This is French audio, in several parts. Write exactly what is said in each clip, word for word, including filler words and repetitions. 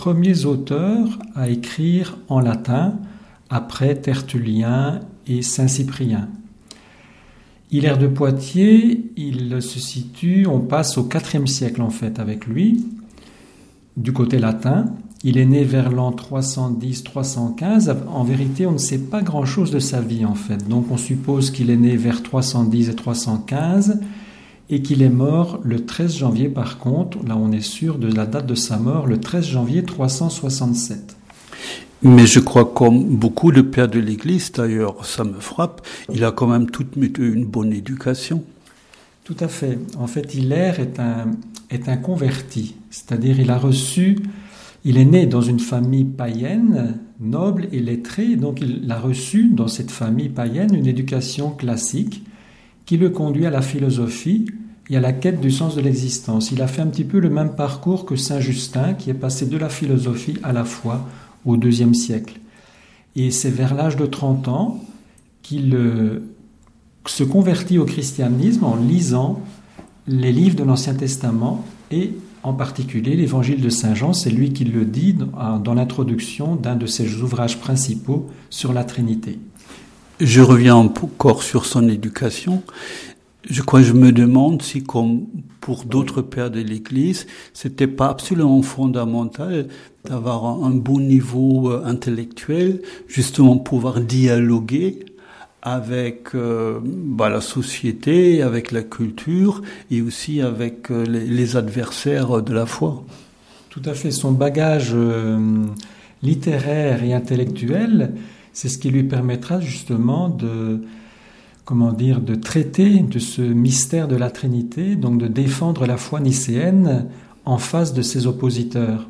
Premiers auteurs à écrire en latin après Tertullien et Saint-Cyprien. Hilaire de Poitiers, il se situe, on passe au quatrième siècle en fait avec lui, du côté latin. Il est né vers l'an trois cent dix trois cent quinze. En vérité, on ne sait pas grand-chose de sa vie en fait. Donc on suppose qu'il est né vers trois cent dix et trois cent quinze et qu'il est mort le treize janvier par contre. Là, on est sûr de la date de sa mort, le treize janvier trois cent soixante-sept. Mais je crois, comme beaucoup de pères de l'Église, d'ailleurs, ça me frappe, il a quand même toute une bonne éducation. Tout à fait. En fait, Hilaire est un, est un converti. C'est-à-dire, il a reçu... Il est né dans une famille païenne, noble et lettrée, donc il a reçu dans cette famille païenne une éducation classique qui le conduit à la philosophie et à la quête du sens de l'existence. Il a fait un petit peu le même parcours que Saint Justin, qui est passé de la philosophie à la foi au deuxième siècle. Et c'est vers l'âge de trente ans qu'il euh, se convertit au christianisme en lisant les livres de l'Ancien Testament et en particulier l'évangile de Saint Jean. C'est lui qui le dit dans l'introduction d'un de ses ouvrages principaux sur la Trinité. Je reviens encore sur son éducation. Je crois, je me demande si, comme pour d'autres pères de l'Église, c'était pas absolument fondamental d'avoir un, un bon niveau intellectuel, justement pouvoir dialoguer avec euh, bah, la société, avec la culture et aussi avec euh, les, les adversaires de la foi. Tout à fait. Son bagage euh, littéraire et intellectuel, c'est ce qui lui permettra justement de, comment dire, de traiter de ce mystère de la Trinité, donc de défendre la foi nicéenne en face de ses oppositeurs.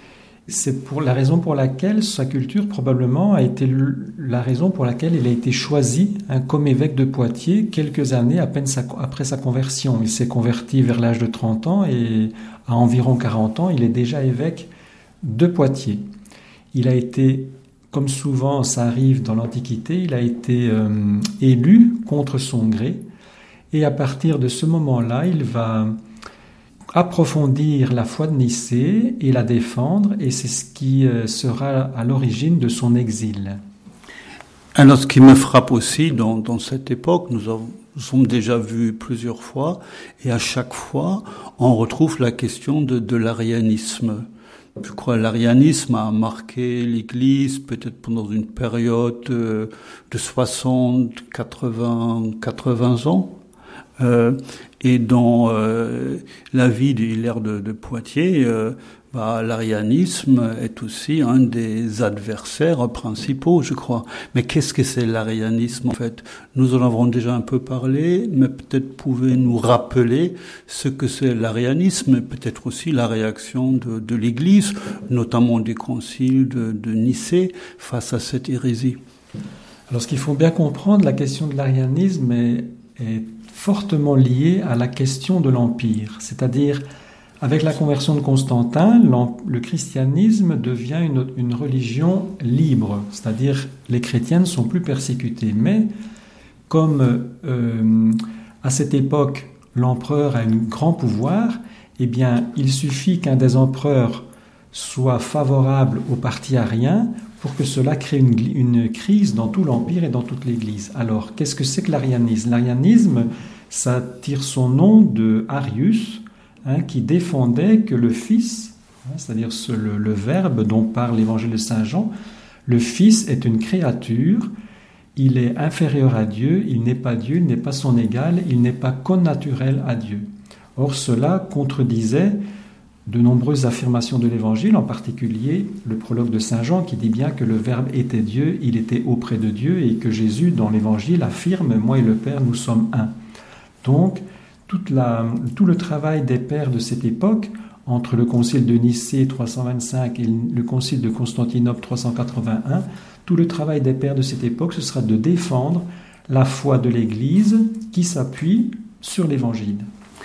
C'est pour la raison pour laquelle sa culture probablement a été la raison pour laquelle il a été choisi hein, comme évêque de Poitiers quelques années à peine sa, après sa conversion. Il s'est converti vers l'âge de trente ans et à environ quarante ans, il est déjà évêque de Poitiers. Il a été, comme souvent ça arrive dans l'Antiquité, il a été euh, élu contre son gré et à partir de ce moment-là, il va approfondir la foi de Nicée et la défendre, et c'est ce qui sera à l'origine de son exil. Alors, ce qui me frappe aussi dans, dans cette époque, nous avons, nous sommes déjà vus plusieurs fois, et à chaque fois, on retrouve la question de, de l'arianisme. Je crois que l'arianisme a marqué l'Église peut-être pendant une période de, de soixante, quatre-vingts, quatre-vingts ans. Euh, et dans euh, la vie de Hilaire de, de Poitiers, euh, bah, l'arianisme est aussi un des adversaires principaux, je crois. Mais qu'est-ce que c'est l'arianisme en fait? Nous en avons déjà un peu parlé, mais peut-être pouvez-nous rappeler ce que c'est l'arianisme, et peut-être aussi la réaction de, de l'Église, notamment des conciles de, de Nicée, face à cette hérésie. Alors, ce qu'il faut bien comprendre, la question de l'arianisme est, est fortement liée à la question de l'Empire. C'est-à-dire, avec la conversion de Constantin, le christianisme devient une, une religion libre. C'est-à-dire, les chrétiens ne sont plus persécutés. Mais, comme euh, à cette époque, l'empereur a un grand pouvoir, eh bien, il suffit qu'un des empereurs soit favorable au parti arien pour que cela crée une, une crise dans tout l'Empire et dans toute l'Église. Alors, qu'est-ce que c'est que l'arianisme? L'arianisme, ça tire son nom de Arius, hein, qui défendait que le Fils, hein, c'est-à-dire ce, le, le Verbe dont parle l'Évangile de Saint Jean, le Fils est une créature, il est inférieur à Dieu, il n'est pas Dieu, il n'est pas son égal, il n'est pas connaturel à Dieu. Or, cela contredisait de nombreuses affirmations de l'Évangile, en particulier le prologue de Saint Jean qui dit bien que le Verbe était Dieu, il était auprès de Dieu et que Jésus, dans l'Évangile, affirme « Moi et le Père, nous sommes un ». Donc, toute la, tout le travail des pères de cette époque, entre le concile de Nicée trois cent vingt-cinq et le concile de Constantinople trois cent quatre-vingt-un, tout le travail des pères de cette époque, ce sera de défendre la foi de l'Église qui s'appuie sur l'Évangile.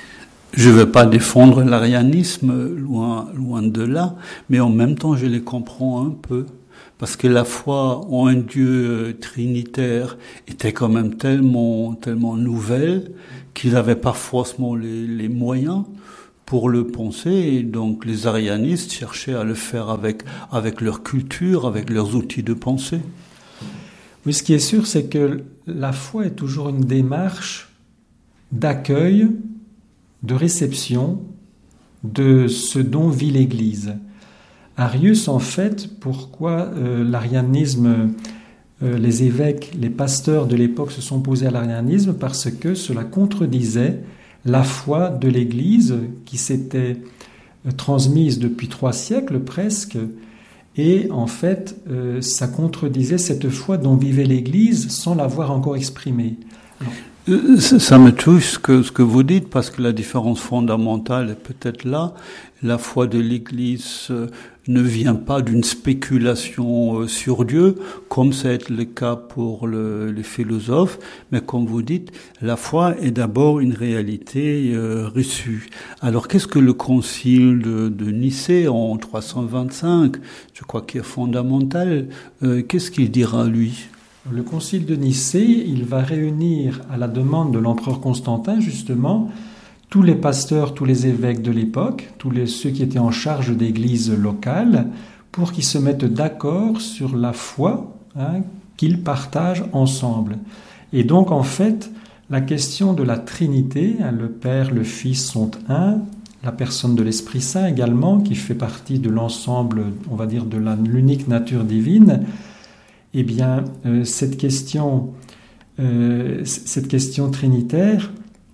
Je ne veux pas défendre l'arianisme, loin, loin de là, mais en même temps, je les comprends un peu. Parce que la foi en un Dieu trinitaire était quand même tellement, tellement nouvelle qu'ils n'avaient pas forcément les, les moyens pour le penser, et donc les arianistes cherchaient à le faire avec, avec leur culture, avec leurs outils de pensée. Oui, ce qui est sûr, c'est que la foi est toujours une démarche d'accueil, de réception de ce dont vit l'Église. Arius, en fait, pourquoi euh, l'arianisme, euh, les évêques, les pasteurs de l'époque se sont opposés à l'arianisme? Parce que cela contredisait la foi de l'Église qui s'était euh, transmise depuis trois siècles presque, et en fait, euh, ça contredisait cette foi dont vivait l'Église sans l'avoir encore exprimée. Alors, ça me touche ce que, ce que vous dites, parce que la différence fondamentale est peut-être là. La foi de l'Église ne vient pas d'une spéculation sur Dieu, comme c'est le cas pour le, les philosophes, mais comme vous dites, la foi est d'abord une réalité euh, reçue. Alors qu'est-ce que le concile de, de Nicée en trois cent vingt-cinq, je crois qu'il est fondamental, euh, qu'est-ce qu'il dira lui ? Le concile de Nicée, il va réunir à la demande de l'empereur Constantin, justement, tous les pasteurs, tous les évêques de l'époque, tous les, ceux qui étaient en charge d'églises locales, pour qu'ils se mettent d'accord sur la foi hein, qu'ils partagent ensemble. Et donc, en fait, la question de la Trinité, hein, le Père, le Fils sont un, la personne de l'Esprit Saint également, qui fait partie de l'ensemble, on va dire, de la, l'unique nature divine. Eh bien, euh, cette question, euh, cette question trinitaire,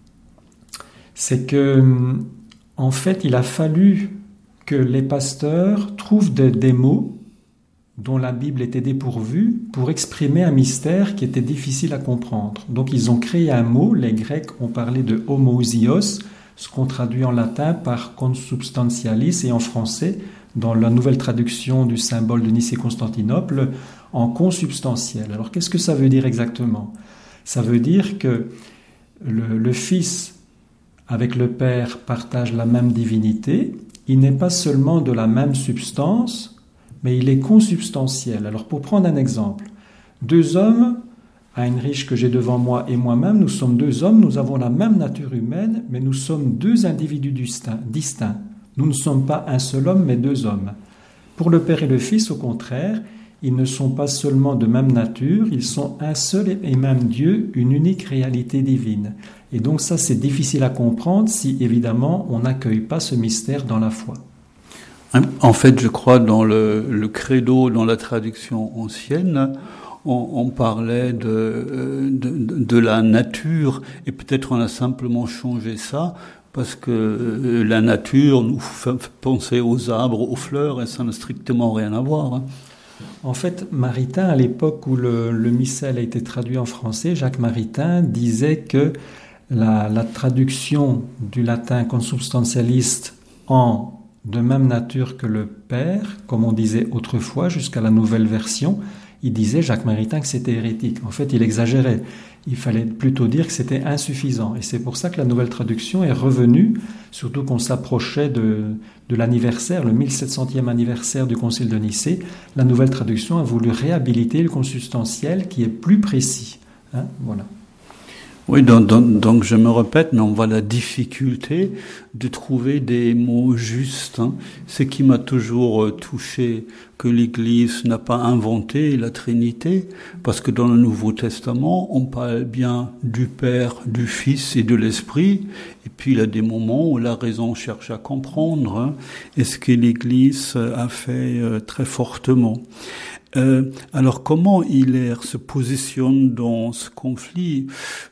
c'est que, en fait, il a fallu que les pasteurs trouvent de, des mots dont la Bible était dépourvue pour exprimer un mystère qui était difficile à comprendre. Donc, ils ont créé un mot. Les Grecs ont parlé de homoousios, ce qu'on traduit en latin par consubstantialis, et en français, dans la nouvelle traduction du symbole de Nicée-Constantinople, en consubstantiel. Alors, qu'est-ce que ça veut dire exactement? Ça veut dire que le, le Fils, avec le Père, partage la même divinité. Il n'est pas seulement de la même substance, mais il est consubstantiel. Alors, pour prendre un exemple, deux hommes, Heinrich que j'ai devant moi et moi-même, nous sommes deux hommes, nous avons la même nature humaine, mais nous sommes deux individus distincts. Nous ne sommes pas un seul homme, mais deux hommes. Pour le Père et le Fils, au contraire, ils ne sont pas seulement de même nature, ils sont un seul et même Dieu, une unique réalité divine. Et donc ça, c'est difficile à comprendre si, évidemment, on n'accueille pas ce mystère dans la foi. En fait, je crois, dans le, le credo, dans la traduction ancienne, on, on parlait de, de, de la nature, et peut-être on a simplement changé ça, parce que la nature nous fait penser aux arbres, aux fleurs, et ça n'a strictement rien à voir. Hein. En fait, Maritain, à l'époque où le, le missel a été traduit en français, Jacques Maritain disait que la, la traduction du latin consubstantialiste en de même nature que le Père, comme on disait autrefois jusqu'à la nouvelle version, il disait, Jacques Maritain, que c'était hérétique. En fait, il exagérait. Il fallait plutôt dire que c'était insuffisant. Et c'est pour ça que la nouvelle traduction est revenue, surtout qu'on s'approchait de, de l'anniversaire, le mille sept centième anniversaire du Concile de Nicée. La nouvelle traduction a voulu réhabiliter le consubstantiel qui est plus précis. Hein, voilà. Oui, donc, donc, donc je me répète, mais on voit la difficulté de trouver des mots justes. Hein. Ce qui m'a toujours euh, touché, que l'Église n'a pas inventé la Trinité, parce que dans le Nouveau Testament, on parle bien du Père, du Fils et de l'Esprit, et puis il y a des moments où la raison cherche à comprendre, hein, et ce que l'Église a fait euh, très fortement. Euh, alors comment Hilaire se positionne dans ce conflit?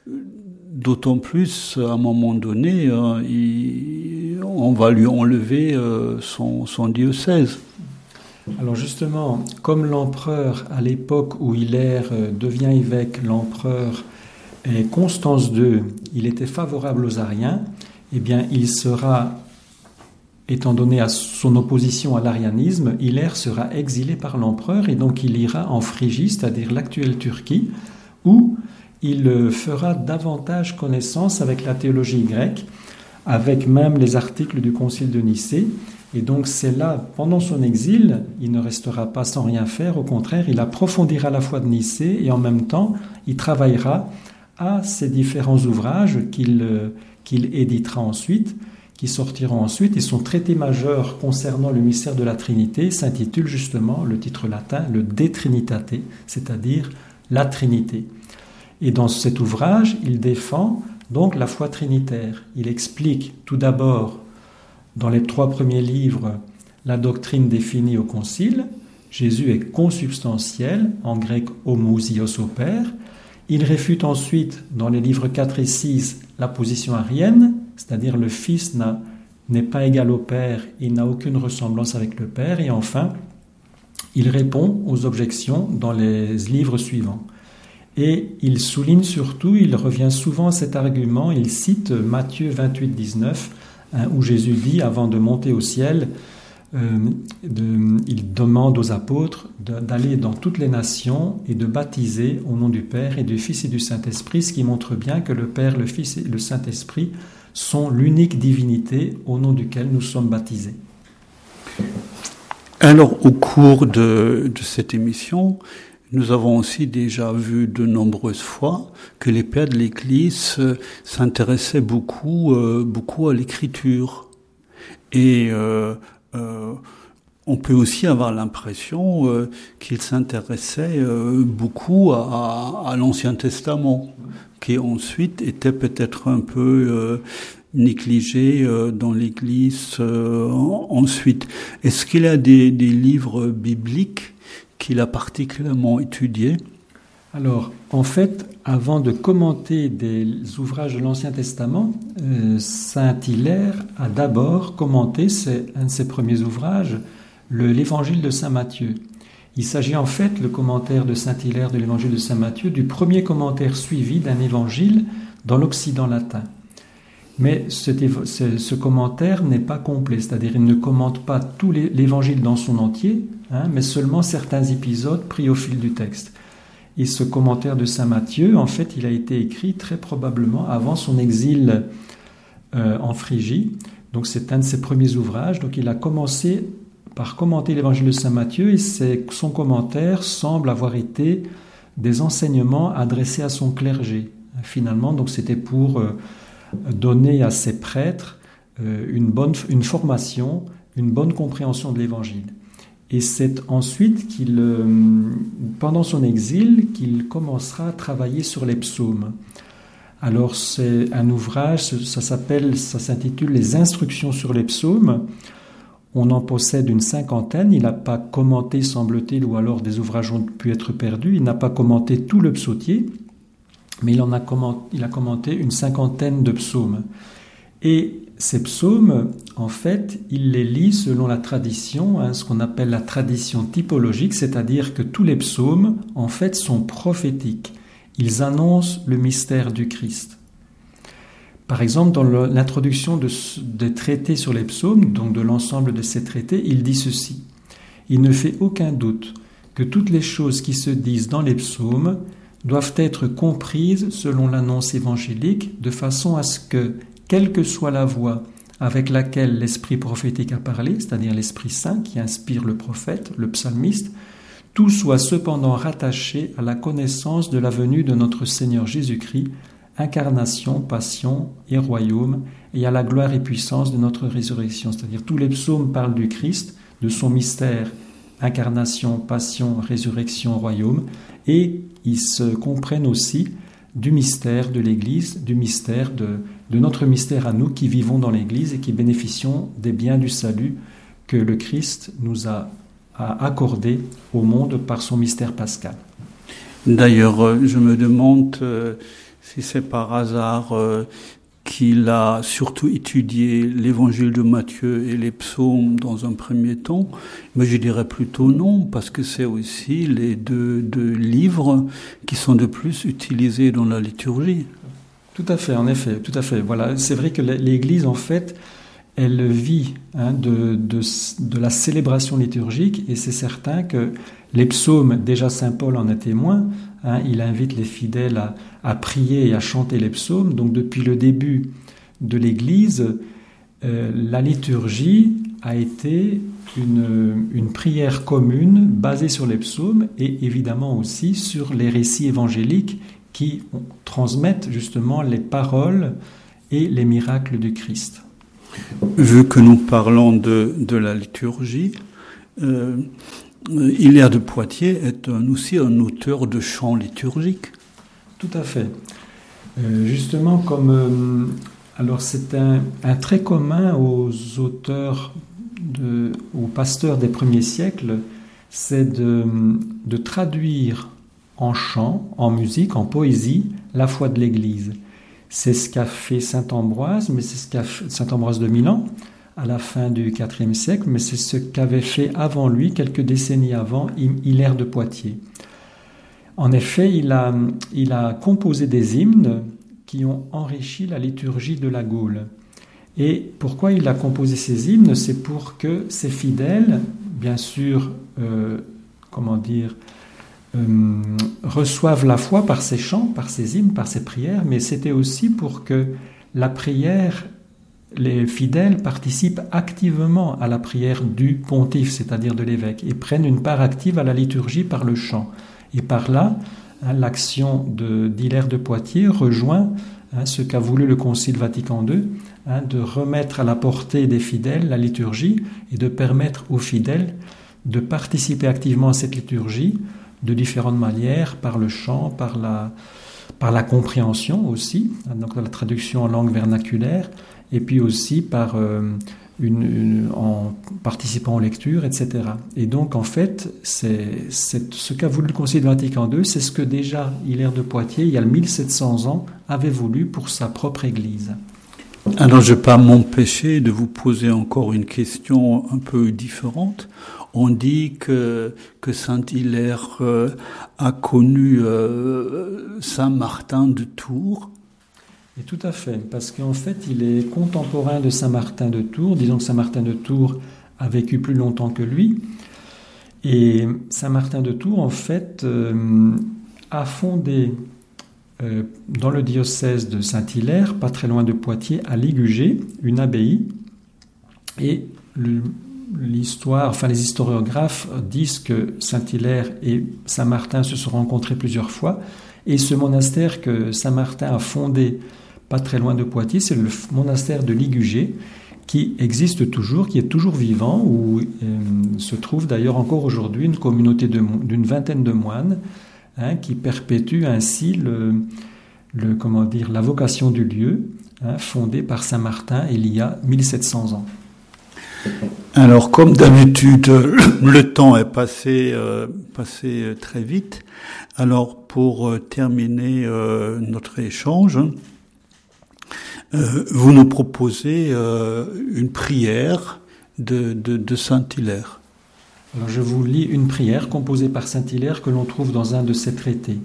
D'autant plus, à un moment donné, euh, il, on va lui enlever euh, son, son diocèse. Alors justement, comme l'empereur, à l'époque où Hilaire devient évêque, l'empereur est Constance deux, il était favorable aux ariens, eh bien il sera, étant donné à son opposition à l'arianisme, Hilaire sera exilé par l'empereur et donc il ira en Phrygie, c'est-à-dire l'actuelle Turquie, où il fera davantage connaissance avec la théologie grecque, avec même les articles du Concile de Nicée. Et donc c'est là, pendant son exil, il ne restera pas sans rien faire, au contraire, il approfondira la foi de Nicée et en même temps, il travaillera à ces différents ouvrages qu'il, qu'il éditera ensuite, qui sortiront ensuite, et son traité majeur concernant le mystère de la Trinité s'intitule justement, le titre latin, le De Trinitate, c'est-à-dire la Trinité. Et dans cet ouvrage, il défend donc la foi trinitaire. Il explique tout d'abord, dans les trois premiers livres, la doctrine définie au Concile. Jésus est consubstantiel, en grec homousios au Père. Il réfute ensuite, dans les livres quatre et six, la position arienne, c'est-à-dire le Fils n'a, n'est pas égal au Père, il n'a aucune ressemblance avec le Père. Et enfin, il répond aux objections dans les livres suivants. Et il souligne surtout, il revient souvent à cet argument, il cite Matthieu vingt-huit, dix-neuf, hein, où Jésus dit, avant de monter au ciel, euh, de, il demande aux apôtres de, d'aller dans toutes les nations et de baptiser au nom du Père et du Fils et du Saint-Esprit, ce qui montre bien que le Père, le Fils et le Saint-Esprit sont l'unique divinité au nom duquel nous sommes baptisés. Alors, au cours de, de cette émission, nous avons aussi déjà vu de nombreuses fois que les pères de l'Église euh, s'intéressaient beaucoup, euh, beaucoup à l'écriture. Et euh, euh, on peut aussi avoir l'impression euh, qu'ils s'intéressaient euh, beaucoup à, à, à l'Ancien Testament, qui ensuite était peut-être un peu euh, négligé euh, dans l'Église euh, ensuite. Est-ce qu'il y a des, des livres bibliques qu'il a particulièrement étudié? Alors, en fait, avant de commenter des ouvrages de l'Ancien Testament, euh, saint Hilaire a d'abord commenté, c'est un de ses premiers ouvrages, le, l'Évangile de saint Matthieu. Il s'agit en fait, le commentaire de saint Hilaire de l'Évangile de saint Matthieu, du premier commentaire suivi d'un évangile dans l'Occident latin. Mais cet, ce, ce commentaire n'est pas complet, c'est-à-dire il ne commente pas tout les, l'évangile dans son entier, hein, mais seulement certains épisodes pris au fil du texte. Et ce commentaire de saint Matthieu, en fait, il a été écrit très probablement avant son exil euh, en Phrygie. Donc c'est un de ses premiers ouvrages. Donc il a commencé par commenter l'évangile de saint Matthieu, et c'est, son commentaire semble avoir été des enseignements adressés à son clergé. Finalement, donc c'était pour euh, donner à ses prêtres euh, une bonne une formation, une bonne compréhension de l'Évangile. Et c'est ensuite qu'il, euh, pendant son exil, qu'il commencera à travailler sur les psaumes. Alors c'est un ouvrage, ça s'appelle, ça s'intitule Les Instructions sur les psaumes. On en possède une cinquantaine. Il n'a pas commenté, semble-t-il, ou alors des ouvrages ont pu être perdus. Il n'a pas commenté tout le psautier, mais il en a commenté, il a commenté une cinquantaine de psaumes. Et ces psaumes, en fait, il les lit selon la tradition, hein, ce qu'on appelle la tradition typologique, c'est-à-dire que tous les psaumes, en fait, sont prophétiques. Ils annoncent le mystère du Christ. Par exemple, dans le, l'introduction de, des traités sur les psaumes, donc de l'ensemble de ces traités, il dit ceci. Il ne fait aucun doute que toutes les choses qui se disent dans les psaumes doivent être comprises selon l'annonce évangélique, de façon à ce que, quelle que soit la voix avec laquelle l'esprit prophétique a parlé, c'est-à-dire l'Esprit Saint qui inspire le prophète, le psalmiste, tout soit cependant rattaché à la connaissance de la venue de notre Seigneur Jésus-Christ, incarnation, passion et royaume, et à la gloire et puissance de notre résurrection. C'est-à-dire tous les psaumes parlent du Christ, de son mystère, incarnation, passion, résurrection, royaume, et ils se comprennent aussi du mystère de l'Église, du mystère de, de notre mystère à nous qui vivons dans l'Église et qui bénéficions des biens du salut que le Christ nous a, a accordés au monde par son mystère pascal. D'ailleurs, je me demande euh, si c'est par hasard euh, qu'il a surtout étudié l'évangile de Matthieu et les psaumes dans un premier temps, mais je dirais plutôt non, parce que c'est aussi les deux, deux livres qui sont de plus utilisés dans la liturgie. Tout à fait, en effet, tout à fait. Voilà, c'est vrai que l'Église, en fait, elle vit hein, de, de, de la célébration liturgique, et c'est certain que les psaumes, déjà saint Paul en est témoin, hein, il invite les fidèles à, à prier et à chanter les psaumes. Donc depuis le début de l'Église, euh, la liturgie a été une, une prière commune basée sur les psaumes et évidemment aussi sur les récits évangéliques qui transmettent justement les paroles et les miracles du Christ. Vu que nous parlons de, de la liturgie, euh, Hilaire de Poitiers est un, aussi un auteur de chants liturgiques. Tout à fait. Euh, justement, comme euh, alors c'est un, un trait commun aux auteurs, de, aux pasteurs des premiers siècles, c'est de, de traduire en chant, en musique, en poésie, la foi de l'Église. C'est ce qu'a fait saint Ambroise, mais c'est ce qu'a fait saint Ambroise de Milan à la fin du quatrième siècle, mais c'est ce qu'avait fait avant lui, quelques décennies avant, Hilaire de Poitiers. En effet, il a, il a composé des hymnes qui ont enrichi la liturgie de la Gaule. Et pourquoi il a composé ces hymnes? C'est pour que ses fidèles, bien sûr, euh, comment dire, Euh, reçoivent la foi par ses chants, par ses hymnes, par ses prières, mais c'était aussi pour que la prière, les fidèles participent activement à la prière du pontife, c'est-à-dire de l'évêque, et prennent une part active à la liturgie par le chant. Et par là, hein, l'action de, d'Hilaire de Poitiers rejoint hein, ce qu'a voulu le Concile Vatican deux, hein, de remettre à la portée des fidèles la liturgie et de permettre aux fidèles de participer activement à cette liturgie de différentes manières, par le chant, par la, par la compréhension aussi, donc la traduction en langue vernaculaire, et puis aussi par, euh, une, une, en participant aux lectures, et cetera. Et donc, en fait, c'est, c'est ce qu'a voulu le Concile Vatican deux, c'est ce que déjà Hilaire de Poitiers, il y a mille sept cents ans, avait voulu pour sa propre Église. Alors, je ne vais pas m'empêcher de vous poser encore une question un peu différente. On dit que, que saint Hilaire euh, a connu euh, saint Martin de Tours. Et tout à fait, parce qu'en fait, il est contemporain de saint Martin de Tours. Disons que saint Martin de Tours a vécu plus longtemps que lui. Et saint Martin de Tours, en fait, euh, a fondé euh, dans le diocèse de Saint-Hilaire, pas très loin de Poitiers, à Ligugé, une abbaye. Et le L'histoire, enfin les historiographes disent que Saint-Hilaire et Saint-Martin se sont rencontrés plusieurs fois, et ce monastère que Saint-Martin a fondé pas très loin de Poitiers, c'est le monastère de Ligugé, qui existe toujours, qui est toujours vivant, où euh, se trouve d'ailleurs encore aujourd'hui une communauté de, d'une vingtaine de moines, hein, qui perpétue ainsi le, le, comment dire, la vocation du lieu, hein, fondée par Saint-Martin il y a mille sept cents ans. Alors, comme d'habitude, le temps est passé, euh, passé très vite. Alors, pour euh, terminer euh, notre échange, euh, vous nous proposez euh, une prière de, de, de saint Hilaire. Alors, je vous lis une prière composée par saint Hilaire que l'on trouve dans un de ses traités.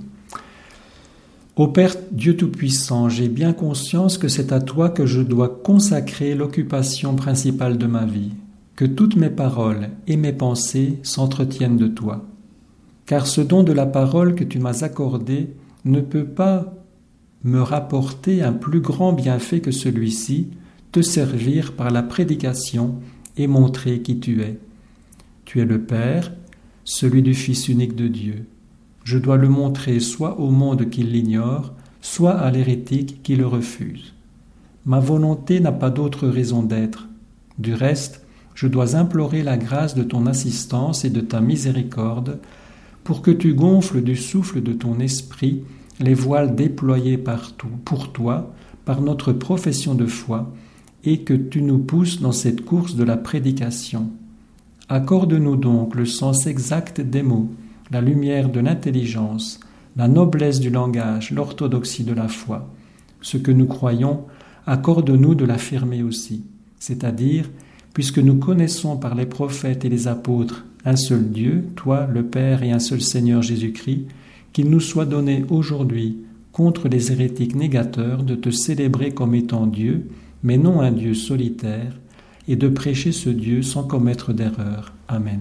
Ô Père Dieu Tout-Puissant, j'ai bien conscience que c'est à toi que je dois consacrer l'occupation principale de ma vie, que toutes mes paroles et mes pensées s'entretiennent de toi. Car ce don de la parole que tu m'as accordé ne peut pas me rapporter un plus grand bienfait que celui-ci, te servir par la prédication et montrer qui tu es. Tu es le Père, celui du Fils unique de Dieu. Je dois le montrer soit au monde qui l'ignore, soit à l'hérétique qui le refuse. Ma volonté n'a pas d'autre raison d'être. Du reste, je dois implorer la grâce de ton assistance et de ta miséricorde pour que tu gonfles du souffle de ton esprit les voiles déployés partout pour toi par notre profession de foi et que tu nous pousses dans cette course de la prédication. Accorde-nous donc le sens exact des mots, la lumière de l'intelligence, la noblesse du langage, l'orthodoxie de la foi. Ce que nous croyons, accorde-nous de l'affirmer aussi, c'est-à-dire, puisque nous connaissons par les prophètes et les apôtres un seul Dieu, toi, le Père, et un seul Seigneur Jésus-Christ, qu'il nous soit donné aujourd'hui, contre les hérétiques négateurs, de te célébrer comme étant Dieu, mais non un Dieu solitaire, et de prêcher ce Dieu sans commettre d'erreur. Amen.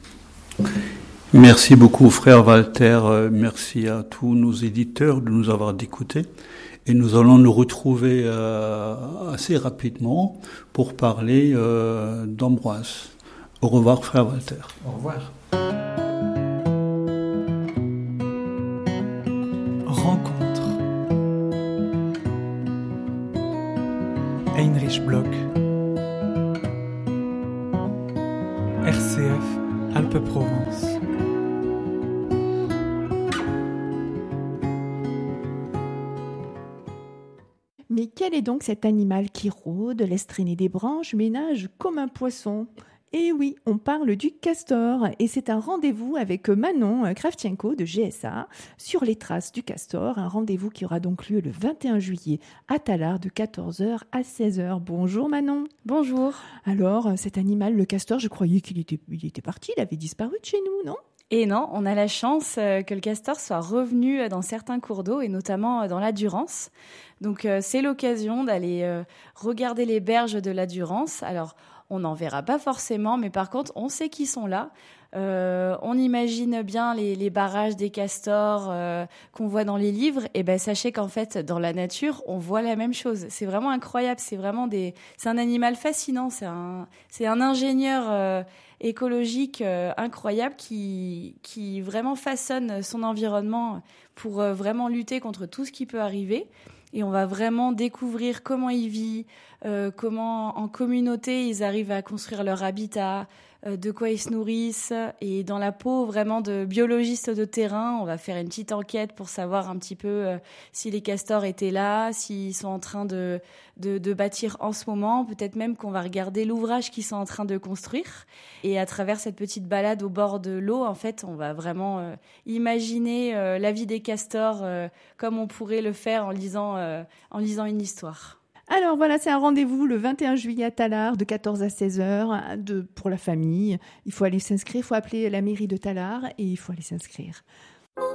Merci beaucoup, frère Walter. Merci à tous nos éditeurs de nous avoir écoutés. Et nous allons nous retrouver euh, assez rapidement pour parler euh, d'Ambroise. Au revoir, frère Walter. Au revoir. Rencontre. Heinrich Bloch, Provence. Mais quel est donc cet animal qui rôde, laisse traîner des branches, mais nage comme un poisson ? Eh oui, on parle du castor et c'est un rendez-vous avec Manon Kravchenko de G S A sur les traces du castor, un rendez-vous qui aura donc lieu le vingt et un juillet à Tallard de quatorze heures à seize heures. Bonjour Manon. Bonjour. Alors, cet animal, le castor, je croyais qu'il était, il était parti, il avait disparu de chez nous, non ? Et non, on a la chance que le castor soit revenu dans certains cours d'eau et notamment dans la Durance. Donc c'est l'occasion d'aller regarder les berges de la Durance. Alors on n'en verra pas forcément, mais par contre on sait qu'ils sont là. Euh, on imagine bien les, les barrages des castors euh, qu'on voit dans les livres. Et ben sachez qu'en fait dans la nature on voit la même chose. C'est vraiment incroyable. C'est vraiment des, c'est un animal fascinant. C'est un, c'est un ingénieur euh, écologique euh, incroyable qui, qui vraiment façonne son environnement pour euh, vraiment lutter contre tout ce qui peut arriver. Et on va vraiment découvrir comment il vit, euh, comment en communauté ils arrivent à construire leur habitat, euh, de quoi ils se nourrissent. Et dans la peau vraiment de biologistes de terrain, on va faire une petite enquête pour savoir un petit peu euh, si les castors étaient là, s'ils sont en train de, de, de bâtir en ce moment. Peut-être même qu'on va regarder l'ouvrage qu'ils sont en train de construire. Et à travers cette petite balade au bord de l'eau, en fait, on va vraiment euh, imaginer euh, la vie des castors euh, comme on pourrait le faire en lisant Euh, en lisant une histoire. Alors voilà, c'est un rendez-vous le vingt et un juillet à Tallard de quatorze à seize heures de, pour la famille. Il faut aller s'inscrire, il faut appeler la mairie de Tallard et il faut aller s'inscrire.